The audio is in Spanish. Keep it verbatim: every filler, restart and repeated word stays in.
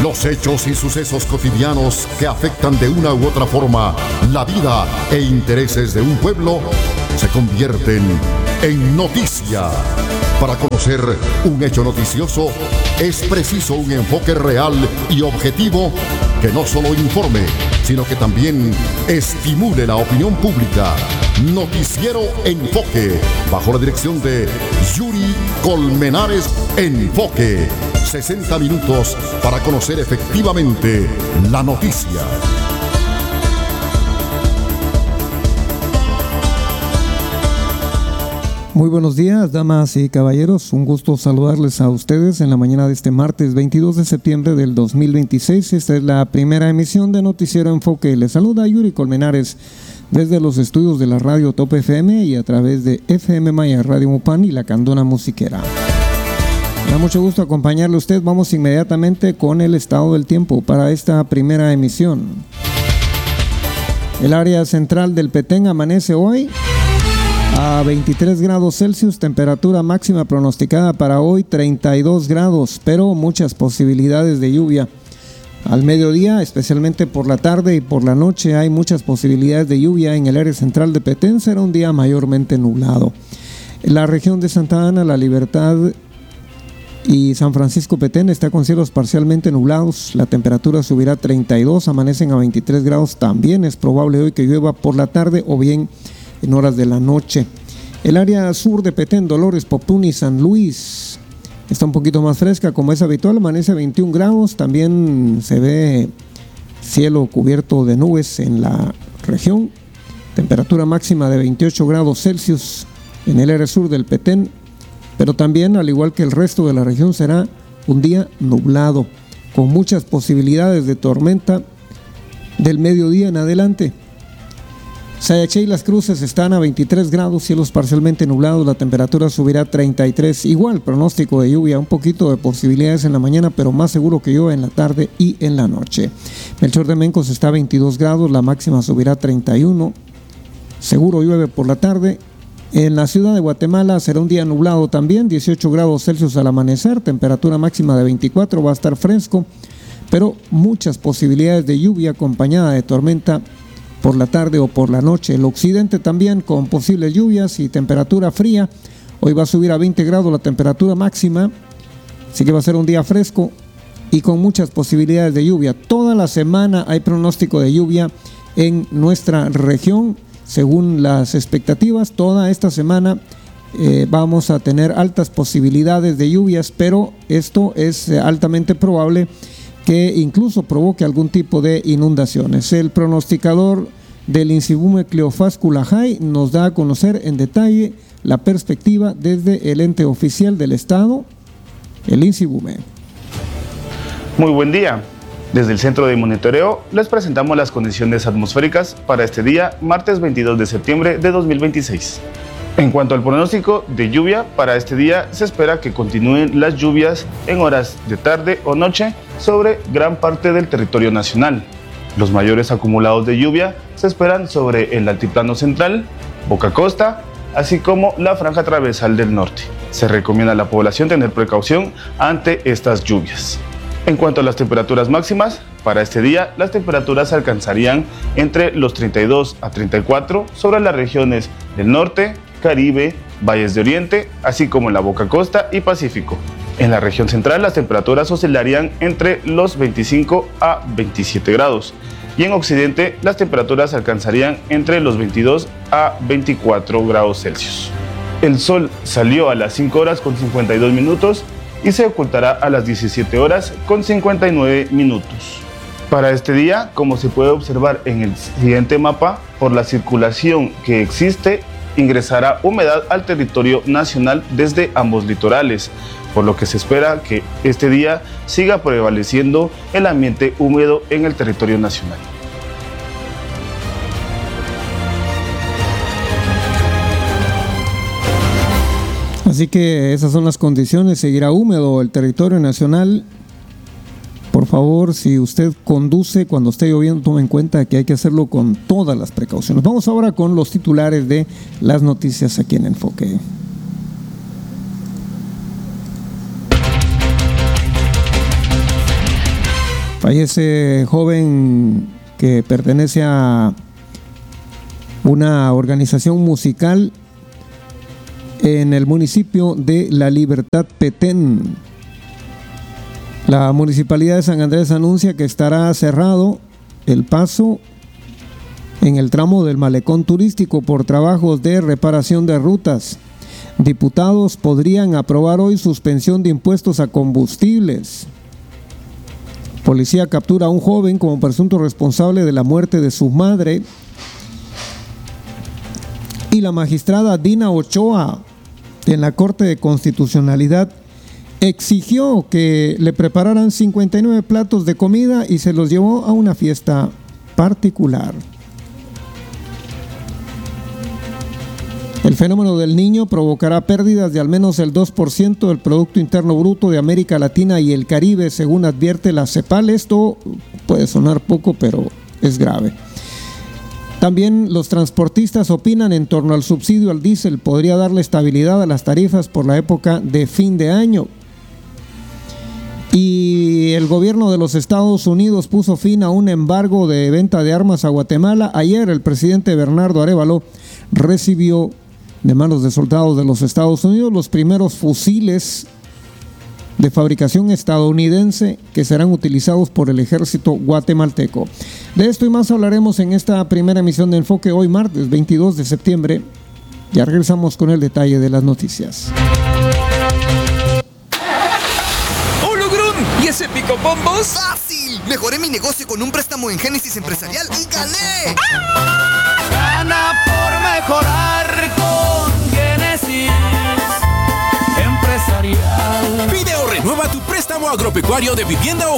Los hechos y sucesos cotidianos que afectan de una u otra forma la vida e intereses de un pueblo se convierten en noticia. Para conocer un hecho noticioso es preciso un enfoque real y objetivo que no solo informe, sino que también estimule la opinión pública. Noticiero Enfoque, bajo la dirección de Yuri Colmenares. Enfoque, sesenta minutos para conocer efectivamente la noticia. Muy buenos días, damas y caballeros. Un gusto saludarles a ustedes en la mañana de este martes veintidós de septiembre del dos mil veintiséis. Esta es la primera emisión de Noticiero Enfoque. Les saluda Yuri Colmenares desde los estudios de la radio Top F M y a través de F M Maya, Radio Mupán y La Candona Musiquera. Me da mucho gusto acompañarle a usted. Vamos inmediatamente con el estado del tiempo para esta primera emisión. El área central del Petén amanece hoy a veintitrés grados Celsius, temperatura máxima pronosticada para hoy treinta y dos grados, pero muchas posibilidades de lluvia. Al mediodía, especialmente por la tarde y por la noche, hay muchas posibilidades de lluvia en el área central de Petén. Será un día mayormente nublado. En la región de Santa Ana, La Libertad y San Francisco Petén está con cielos parcialmente nublados. La temperatura subirá a treinta y dos, amanecen a veintitrés grados. También es probable hoy que llueva por la tarde o bien en horas de la noche. El área sur de Petén, Dolores, Popún y San Luis está un poquito más fresca, como es habitual, amanece a veintiún grados. También se ve cielo cubierto de nubes en la región. Temperatura máxima de veintiocho grados Celsius en el área sur del Petén, pero también, al igual que el resto de la región, será un día nublado, con muchas posibilidades de tormenta del mediodía en adelante. Sayaché y Las Cruces están a veintitrés grados, cielos parcialmente nublados, la temperatura subirá a treinta y tres. Igual pronóstico de lluvia, un poquito de posibilidades en la mañana, pero más seguro que llueva en la tarde y en la noche. Melchor de Mencos está a veintidós grados, la máxima subirá a treinta y uno. Seguro llueve por la tarde. En la ciudad de Guatemala será un día nublado también, dieciocho grados Celsius al amanecer, temperatura máxima de veinticuatro, va a estar fresco, pero muchas posibilidades de lluvia acompañada de tormenta por la tarde o por la noche. El occidente también con posibles lluvias y temperatura fría. Hoy va a subir a veinte grados la temperatura máxima, así que va a ser un día fresco y con muchas posibilidades de lluvia. Toda la semana hay pronóstico de lluvia en nuestra región, según las expectativas. Toda esta semana eh, vamos a tener altas posibilidades de lluvias, pero esto es eh, altamente probable que incluso provoque algún tipo de inundaciones. El pronosticador del INSIBUME, Cleofás Culajay, nos da a conocer en detalle la perspectiva desde el ente oficial del Estado, el INSIBUME. Muy buen día. Desde el Centro de Monitoreo les presentamos las condiciones atmosféricas para este día, martes veintidós de septiembre de dos mil veintiséis. En cuanto al pronóstico de lluvia, para este día se espera que continúen las lluvias en horas de tarde o noche sobre gran parte del territorio nacional. Los mayores acumulados de lluvia se esperan sobre el altiplano central, Boca Costa, así como la franja transversal del norte. Se recomienda a la población tener precaución ante estas lluvias. En cuanto a las temperaturas máximas, para este día las temperaturas alcanzarían entre los treinta y dos a treinta y cuatro sobre las regiones del norte, Caribe, Valles de Oriente, así como en la Boca Costa y Pacífico. En la región central las temperaturas oscilarían entre los veinticinco a veintisiete grados y en Occidente las temperaturas alcanzarían entre los veintidós a veinticuatro grados Celsius. El sol salió a las cinco horas con cincuenta y dos minutos y se ocultará a las diecisiete horas con cincuenta y nueve minutos. Para este día, como se puede observar en el siguiente mapa, por la circulación que existe, ingresará humedad al territorio nacional desde ambos litorales, por lo que se espera que este día siga prevaleciendo el ambiente húmedo en el territorio nacional. Así que esas son las condiciones, seguirá húmedo el territorio nacional. Por favor, si usted conduce cuando esté lloviendo, tome en cuenta que hay que hacerlo con todas las precauciones. Vamos ahora con los titulares de las noticias aquí en Enfoque. Fallece joven que pertenece a una organización musical en el municipio de La Libertad, Petén. La Municipalidad de San Andrés anuncia que estará cerrado el paso en el tramo del malecón turístico por trabajos de reparación de rutas. Diputados podrían aprobar hoy suspensión de impuestos a combustibles. Policía captura a un joven como presunto responsable de la muerte de su madre. Y la magistrada Dina Ochoa, en la Corte de Constitucionalidad, exigió que le prepararan cincuenta y nueve platos de comida y se los llevó a una fiesta particular. El fenómeno del Niño provocará pérdidas de al menos el dos por ciento del Producto Interno Bruto de América Latina y el Caribe, según advierte la CEPAL. Esto puede sonar poco, pero es grave. También los transportistas opinan en torno al subsidio al diésel. Podría darle estabilidad a las tarifas por la época de fin de año. Y el gobierno de los Estados Unidos puso fin a un embargo de venta de armas a Guatemala. Ayer el presidente Bernardo Arévalo recibió de manos de soldados de los Estados Unidos los primeros fusiles de fabricación estadounidense que serán utilizados por el ejército guatemalteco. De esto y más hablaremos en esta primera emisión de Enfoque hoy martes veintidós de septiembre. Ya regresamos con el detalle de las noticias. ¡Hola, Grun! ¿Y ese pico bombos? ¡Fácil! Mejoré mi negocio con un préstamo en Génesis Empresarial y gané. Gana por mejorar con Génesis Empresarial. Pide o renueva tu préstamo agropecuario de vivienda o